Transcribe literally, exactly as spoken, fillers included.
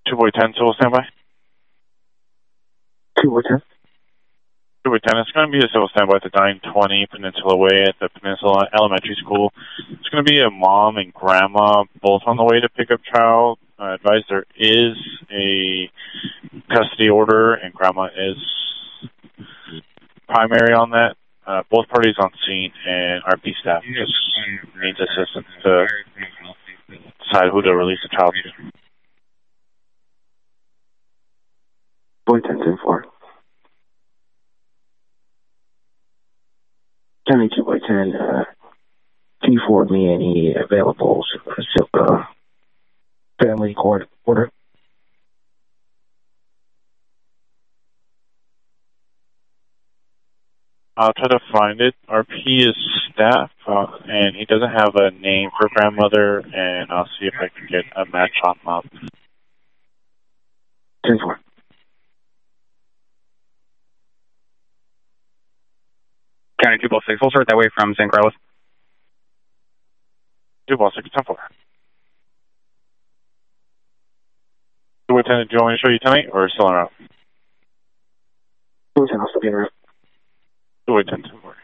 two boy ten, civil standby. two boy ten. two boy ten, it's going to be a civil standby at the nine twenty Peninsula Way at the Peninsula Elementary School. It's going to be a mom and grandma both on the way to pick up child. Uh, advise there is a custody order and grandma is primary on that. Uh, both parties on scene and R P staff just needs assistance to decide who to release the child to. Boy ten ten four. County two by ten, uh, can you forward me any available uh, family court order? I'll try to find it. R P is staff, uh, and he doesn't have a name for grandmother, and I'll see if I can get a match on him up. ten four. County two six, we'll start that way from Saint Carlos. two six, ten four. two ten, do you want me to show you tonight, or still en route? two ten, I'll still be en route. two ten, ten four.